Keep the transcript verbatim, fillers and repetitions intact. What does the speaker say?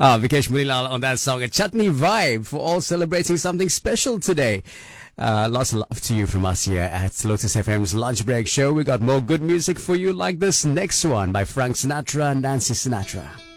Ah, Vikesh Mulilal on that song. A chutney vibe for all celebrating something special today. Uh, lots of love to you from us here at Lotus F M's Lunch Break Show. We got more good music for you like this next one by Frank Sinatra and Nancy Sinatra.